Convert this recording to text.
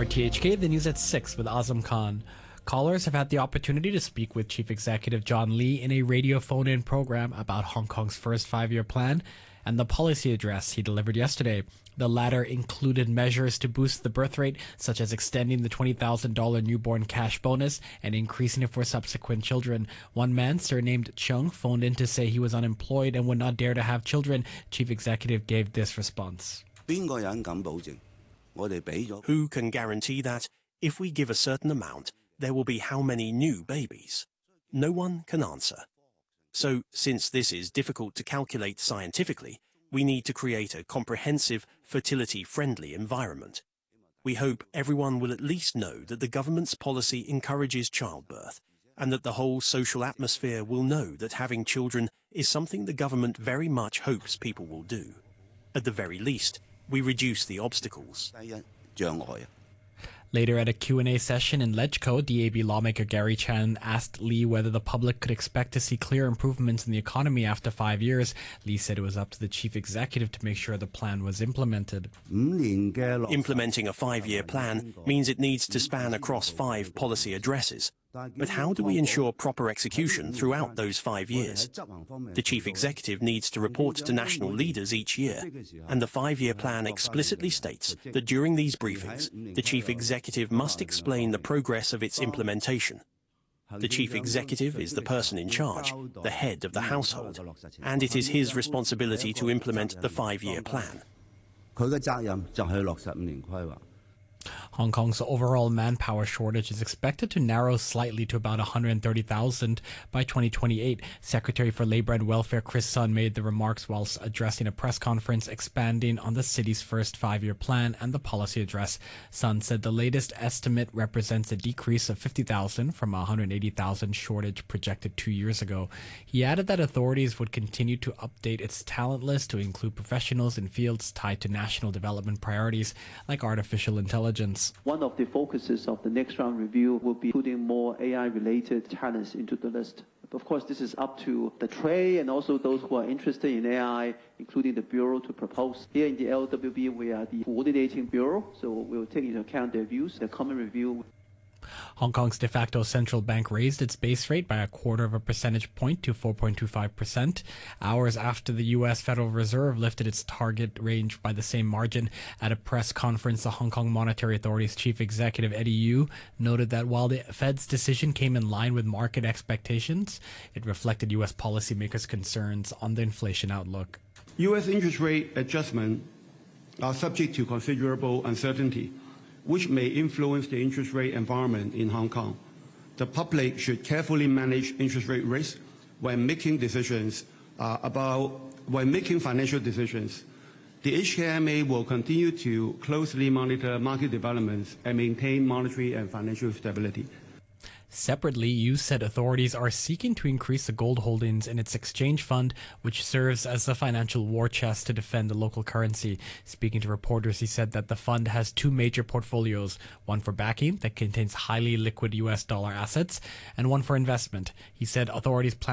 RTHK, the news at 6 with Azam Khan. Callers have had the opportunity to speak with Chief Executive John Lee in a radio phone-in program about Hong Kong's first five-year plan and the policy address he delivered yesterday. The latter included measures to boost the birth rate, such as extending the $20,000 newborn cash bonus and increasing it for subsequent children. One man, surnamed Chung, phoned in to say he was unemployed and would not dare to have children. Chief Executive gave this response. Who can guarantee that if we give a certain amount, there will be how many new babies? No one can answer. So, since this is difficult to calculate scientifically, we need to create a comprehensive, fertility-friendly environment. We hope everyone will at least know that the government's policy encourages childbirth, and that the whole social atmosphere will know that having children is something the government very much hopes people will do. At the very least, we reduce the obstacles. Later at a Q&A session in LegCo, DAB lawmaker Gary Chan asked Lee whether the public could expect to see clear improvements in the economy after 5 years. Lee said it was up to the chief executive to make sure the plan was implemented. Implementing a 5-year plan means it needs to span across 5 policy addresses. But how do we ensure proper execution throughout those 5 years? The chief executive needs to report to national leaders each year, and the 5-year plan explicitly states that during these briefings, the chief executive must explain the progress of its implementation. The chief executive is the person in charge, the head of the household, and it is his responsibility to implement the 5-year plan. Hong Kong's overall manpower shortage is expected to narrow slightly to about 130,000 by 2028. Secretary for Labour and Welfare Chris Sun made the remarks whilst addressing a press conference expanding on the city's first 5-year plan and the policy address. Sun said the latest estimate represents a decrease of 50,000 from 180,000 shortage projected 2 years ago. He added that authorities would continue to update its talent list to include professionals in fields tied to national development priorities like artificial intelligence. One of the focuses of the next round review will be putting more AI-related talents into the list. Of course, this is up to the trade and also those who are interested in AI, including the Bureau, to propose. Here in the LWB, we are the coordinating bureau, so we'll take into account their views, the common review. Hong Kong's de facto central bank raised its base rate by 0.25 percentage point to 4.25%, hours after the U.S. Federal Reserve lifted its target range by the same margin. At a press conference, the Hong Kong Monetary Authority's chief executive, Eddie Yu, noted that while the Fed's decision came in line with market expectations, it reflected U.S. policymakers' concerns on the inflation outlook. U.S. interest rate adjustments are subject to considerable uncertainty, which may influence the interest rate environment in Hong Kong. The public should carefully manage interest rate risk when making decisions when making financial decisions. The HKMA will continue to closely monitor market developments and maintain monetary and financial stability. Separately, Yu said authorities are seeking to increase the gold holdings in its exchange fund, which serves as a financial war chest to defend the local currency. Speaking to reporters, he said that the fund has 2 major portfolios, one for backing that contains highly liquid US dollar assets and one for investment. He said authorities plan